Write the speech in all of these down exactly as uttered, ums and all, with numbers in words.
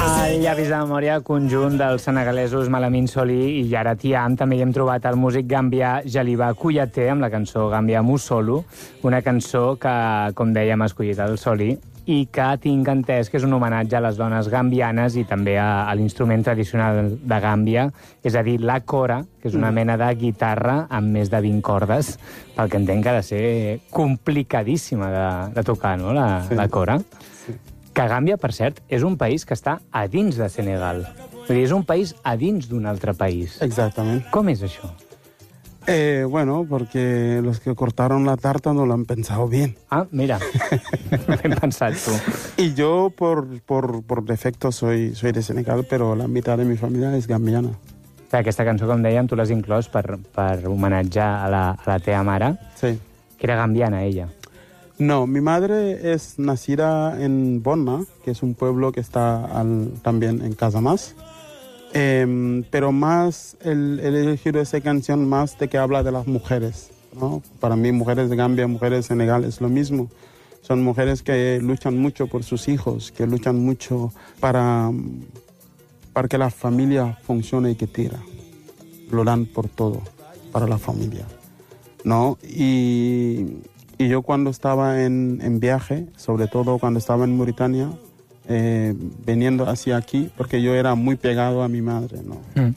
El llavis de memòria conjunt dels senegalesos Malamine Soli i Yara Thiam. També hi hem trobat el músic gambià Jaliba Kouyaté amb la cançó Gambia Musolu, una cançó que, com dèiem, ha escollit el Soli i que tinc entès que és un homenatge a les dones gambianes i també a, a l'instrument tradicional de Gàmbia, és a dir, la cora, que és una mena de guitarra amb més de vint cordes, pel que entenc que ha de ser complicadíssima de, de tocar, no?, la, sí. la cora. Sí. Que Gàmbia, per cert, és un país que està a dins de Senegal. Vull dir, és un país a dins d'un altre país. Exactament. Com és això? Eh, bueno, porque los que cortaron la tarta no lo han pensado bien. Ah, mira, ben pensat tu. Y yo, por, por, por defecto, soy, soy de Senegal, pero la mitad de mi familia es gambiana. Aquesta cançó, com dèiem, tu l'has inclòs per, per homenatjar a la, a la teva mare, sí. que era gambiana, ella. No, mi madre es nacida en Bonna, que es un pueblo que está al, también en Casamance. Eh, pero más, el, el elegido esa canción más de que habla de las mujeres, ¿no? Para mí, mujeres de Gambia, mujeres de Senegal es lo mismo. Son mujeres que luchan mucho por sus hijos, que luchan mucho para, para que la familia funcione y que tira. Lo dan por todo, para la familia, ¿no? Y, y yo cuando estaba en, en viaje, sobre todo cuando estaba en Mauritania, Eh, veniendo hacia aquí, porque yo era muy pegado a mi madre, ¿no? Mm.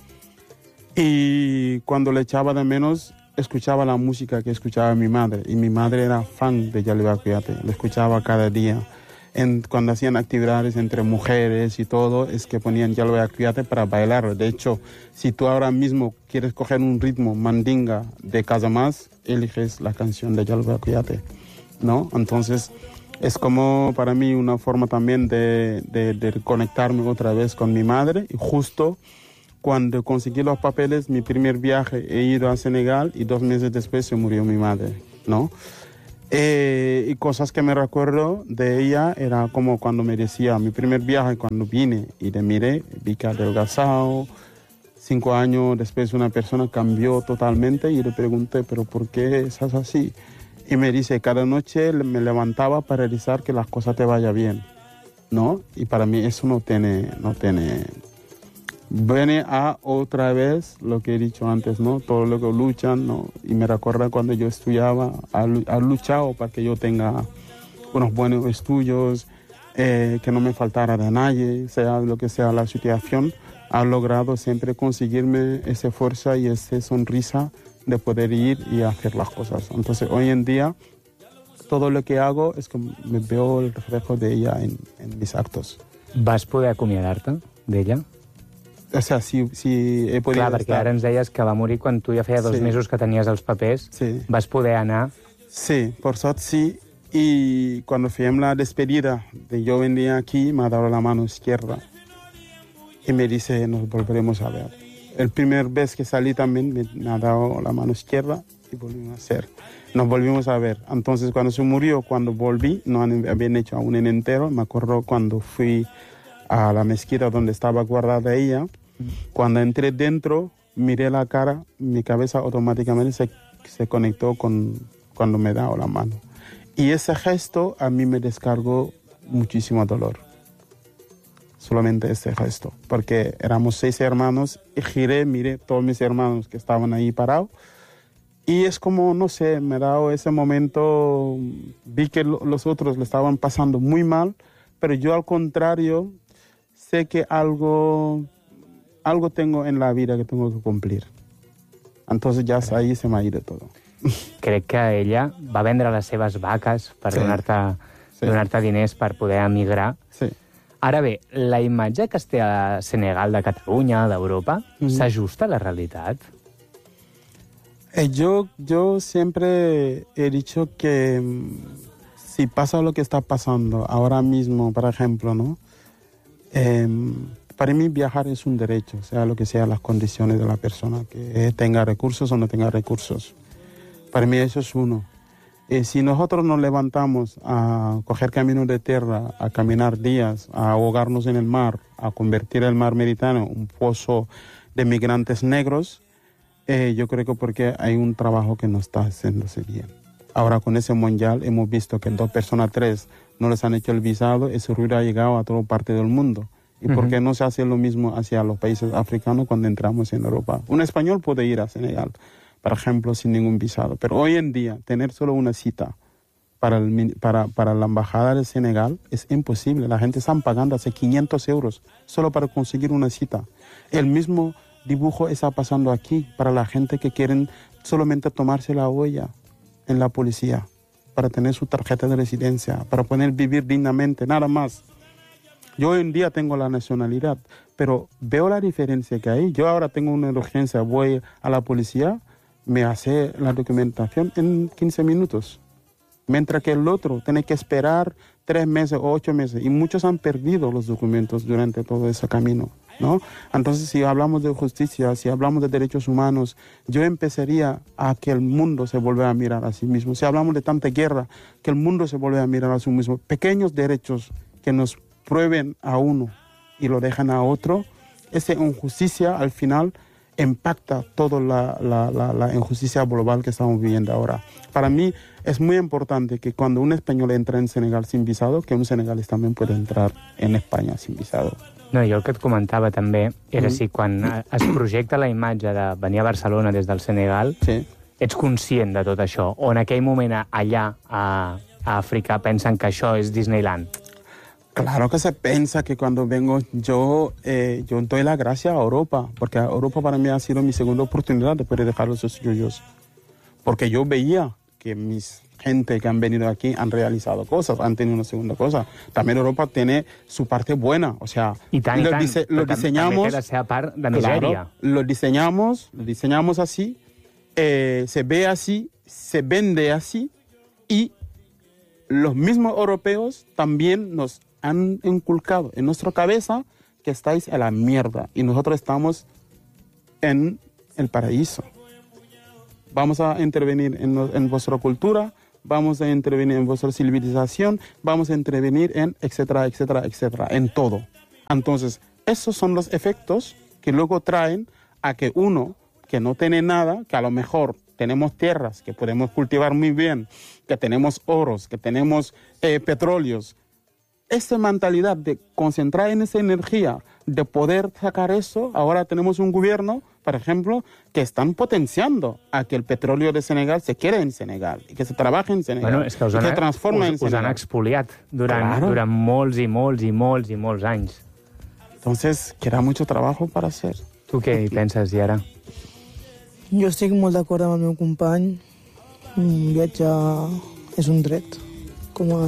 Y cuando le echaba de menos, escuchaba la música que escuchaba mi madre. Y mi madre era fan de Jaliba Kouyaté, lo escuchaba cada día. En, cuando hacían actividades entre mujeres y todo, es que ponían Jaliba Kouyaté para bailar. De hecho, si tú ahora mismo quieres coger un ritmo mandinga de Casamance, eliges la canción de Jaliba Kouyaté, ¿no? Entonces, es como para mí una forma también de, de, de conectarme otra vez con mi madre. Y justo cuando conseguí los papeles, mi primer viaje, he ido a Senegal y dos meses después se murió mi madre, ¿no? Eh, y cosas que me recuerdo de ella era como cuando me decía, mi primer viaje, cuando vine y le miré, vi que adelgazado. Cinco años después una persona cambió totalmente y le pregunté, ¿pero por qué estás así? Y me dice, cada noche me levantaba para rezar que las cosas te vayan bien, ¿no? Y para mí eso no tiene, no tiene... Viene a otra vez lo que he dicho antes, ¿no? Todo lo que luchan, ¿no? Y me recuerda cuando yo estudiaba, ha luchado para que yo tenga unos buenos estudios, eh, que no me faltara de nadie, sea lo que sea la situación, ha logrado siempre conseguirme esa fuerza y esa sonrisa de poder ir y hacer las cosas. Entonces, hoy en día, todo lo que hago es que me veo el reflejo de ella en, en mis actos. Vas poder acomiadar-te d'ella? O sea, si, si he podido Clar, perquè estar... ara ens deies que va morir quan tu ja feia dos sí. mesos que tenies els papers. Sí. Vas poder anar... Sí, por suerte sí. Y cuando fui en la despedida de yo venía aquí, me ha dado la mano izquierda. Y me dice, nos volveremos a ver. El primer vez que salí también me, me ha dado la mano izquierda y volvimos a hacer. Nos volvimos a ver. Entonces, cuando se murió, cuando volví, no habían hecho aún en entero. Me acuerdo cuando fui a la mezquita donde estaba guardada ella. Cuando entré dentro, miré la cara, mi cabeza automáticamente se, se conectó con cuando me daba la mano. Y ese gesto a mí me descargó muchísimo dolor. Solamente ese gesto, porque éramos seis hermanos y giré, miré todos mis hermanos que estaban ahí parados y es como, no sé, me da ese momento, vi que lo, los otros le estaban pasando muy mal, pero yo al contrario sé que algo, algo tengo en la vida que tengo que cumplir. Entonces ya ahí se me ha ido todo. Crec que ella va vendre les seves vaques per sí. donar-te sí. donar-te diners per poder emigrar. Sí. Ara bé, la imatge que es té a Senegal de Catalunya, d'Europa, mm. s'ajusta a la realitat? Eh, yo, yo siempre he dicho que si pasa lo que está pasando ahora mismo, por ejemplo, ¿no? Eh, para mí viajar es un derecho, sea lo que sea las condiciones de la persona, que tenga recursos o no tenga recursos. Para mí eso es uno. Eh, si nosotros nos levantamos a coger caminos de tierra, a caminar días, a ahogarnos en el mar, a convertir el mar Mediterráneo en un pozo de migrantes negros, eh, yo creo que porque hay un trabajo que no está haciéndose bien. Ahora con ese mundial hemos visto que dos personas, tres, no les han hecho el visado, ese ruido ha llegado a toda parte del mundo. ¿Y por qué no se hace lo mismo hacia los países africanos cuando entramos en Europa? Un español puede ir a Senegal, por ejemplo, sin ningún visado. Pero hoy en día, tener solo una cita para, el, para, para la embajada de Senegal es imposible. La gente está pagando hace quinientos euros solo para conseguir una cita. El mismo dibujo está pasando aquí para la gente que quieren solamente tomarse la huella en la policía, para tener su tarjeta de residencia, para poder vivir dignamente, nada más. Yo hoy en día tengo la nacionalidad, pero veo la diferencia que hay. Yo ahora tengo una urgencia, voy a la policía, me hace la documentación en quince minutos. Mientras que el otro tiene que esperar tres meses o ocho meses. Y muchos han perdido los documentos durante todo ese camino, ¿no? Entonces, si hablamos de justicia, si hablamos de derechos humanos, yo empezaría a que el mundo se vuelva a mirar a sí mismo. Si hablamos de tanta guerra, que el mundo se vuelva a mirar a sí mismo. Pequeños derechos que nos prueben a uno y lo dejan a otro, esa injusticia al final impacta toda la, la, la, la injusticia global que estamos viviendo ahora. Para mí es muy importante que cuando un español entra en Senegal sin visado, que un senegalés también pueda entrar en España sin visado. No, jo el que et comentava també era mm. si quan es projecta la imatge de venir a Barcelona des del Senegal, sí. ets conscient de tot això, o en aquell moment allà a, a Àfrica pensen que això és Disneyland? Claro que se piensa que cuando vengo yo, eh, yo doy la gracia a Europa, porque Europa para mí ha sido mi segunda oportunidad después de dejar los estudios. Porque yo veía que mis gente que han venido aquí han realizado cosas, han tenido una segunda cosa. También Europa tiene su parte buena, o sea, I tant, lo, i tant, dise lo diseñamos, també té la seva part de misèria. Claro, lo diseñamos, lo diseñamos así, eh, se ve así, se vende así, y los mismos europeos también nos han inculcado en nuestra cabeza que estáis a la mierda y nosotros estamos en el paraíso. Vamos a intervenir en, en vuestra cultura, vamos a intervenir en vuestra civilización, vamos a intervenir en etcétera, etcétera, etcétera, en todo. Entonces, esos son los efectos que luego traen a que uno que no tiene nada, que a lo mejor tenemos tierras que podemos cultivar muy bien, que tenemos oros, que tenemos eh, petróleos, esa mentalidad de concentrar en esa energía, de poder sacar eso, ahora tenemos un gobierno, por ejemplo, que están potenciando a que el petróleo de Senegal se quede en Senegal y que se trabaje en Senegal, bueno, és que us i han, que transforma us, en Senegal. Us han expoliat durant, claro. durant molts i molts i molts i molts anys. Entonces, queda mucho trabajo para hacer. Tu què hi penses, Yara? Jo estic molt d'acord amb el meu company. Viatjar és un dret, com a